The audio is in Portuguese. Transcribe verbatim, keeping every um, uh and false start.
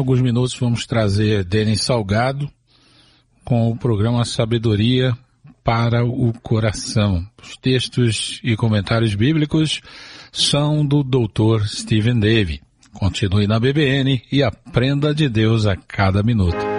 alguns minutos vamos trazer Denis Salgado com o programa Sabedoria para o Coração. Os textos e comentários bíblicos são do doutor Stephen Davey. Continue na B B N e aprenda de Deus a cada minuto.